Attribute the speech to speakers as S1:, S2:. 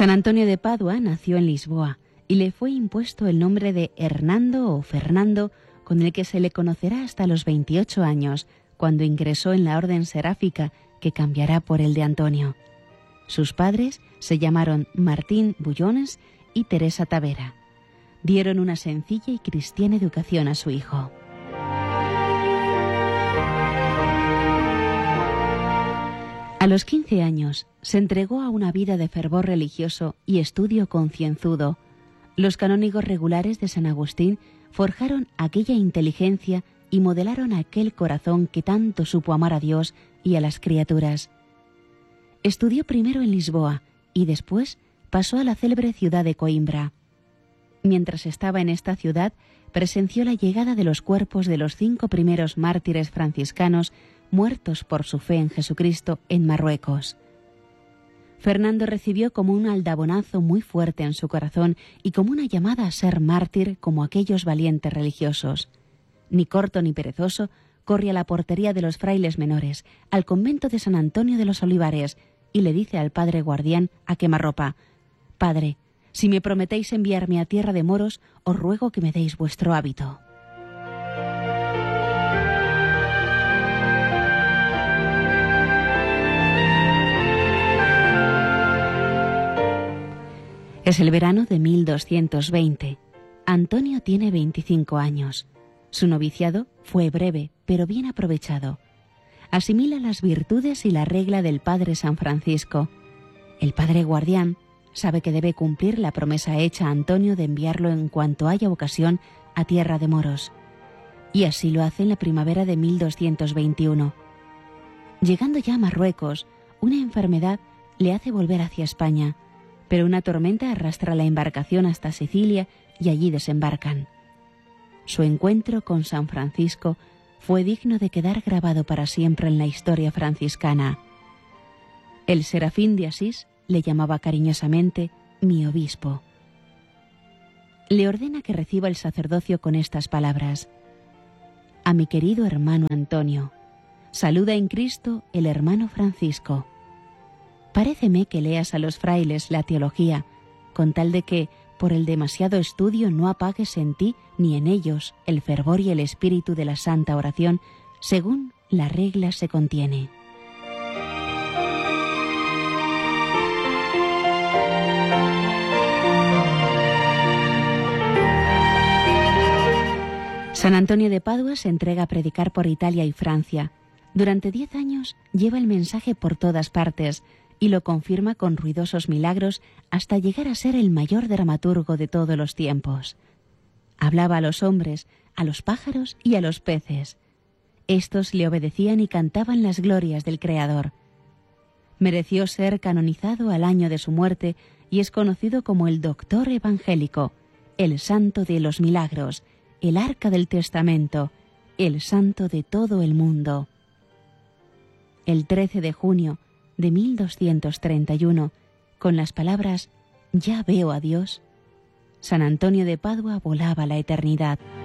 S1: San Antonio de Padua nació en Lisboa y le fue impuesto el nombre de Hernando o Fernando, con el que se le conocerá hasta los 28 años, cuando ingresó en la orden seráfica que cambiará por el de Antonio. Sus padres se llamaron Martín Bullones y Teresa Tavera. Dieron una sencilla y cristiana educación a su hijo. A los 15 años se entregó a una vida de fervor religioso y estudio concienzudo. Los canónigos regulares de San Agustín forjaron aquella inteligencia y modelaron aquel corazón que tanto supo amar a Dios y a las criaturas. Estudió primero en Lisboa y después pasó a la célebre ciudad de Coimbra. Mientras estaba en esta ciudad, presenció la llegada de los cuerpos de los 5 primeros mártires franciscanos muertos por su fe en Jesucristo en Marruecos. Fernando recibió como un aldabonazo muy fuerte en su corazón y como una llamada a ser mártir como aquellos valientes religiosos. Ni corto ni perezoso, corre a la portería de los frailes menores, al convento de San Antonio de los Olivares, y le dice al padre guardián a quemarropa: «Padre, si me prometéis enviarme a tierra de moros, os ruego que me deis vuestro hábito». Es el verano de 1220. Antonio tiene 25 años. Su noviciado fue breve, pero bien aprovechado. Asimila las virtudes y la regla del padre San Francisco. El padre guardián sabe que debe cumplir la promesa hecha a Antonio de enviarlo en cuanto haya ocasión a tierra de moros. Y así lo hace en la primavera de 1221. Llegando ya a Marruecos, una enfermedad le hace volver hacia España, pero una tormenta arrastra la embarcación hasta Sicilia y allí desembarcan. Su encuentro con San Francisco fue digno de quedar grabado para siempre en la historia franciscana. El Serafín de Asís le llamaba cariñosamente mi obispo. Le ordena que reciba el sacerdocio con estas palabras: «A mi querido hermano Antonio, saluda en Cristo el hermano Francisco. Paréceme que leas a los frailes la teología, con tal de que, por el demasiado estudio, no apagues en ti ni en ellos el fervor y el espíritu de la santa oración, según la regla se contiene». San Antonio de Padua se entrega a predicar por Italia y Francia. Durante 10 años lleva el mensaje por todas partes y lo confirma con ruidosos milagros hasta llegar a ser el mayor dramaturgo de todos los tiempos. Hablaba a los hombres, a los pájaros y a los peces. Estos le obedecían y cantaban las glorias del Creador. Mereció ser canonizado al año de su muerte y es conocido como el Doctor Evangélico, el Santo de los Milagros, el Arca del Testamento, el Santo de todo el mundo. El 13 de junio de 1231, con las palabras «Ya veo a Dios», San Antonio de Padua volaba a la eternidad.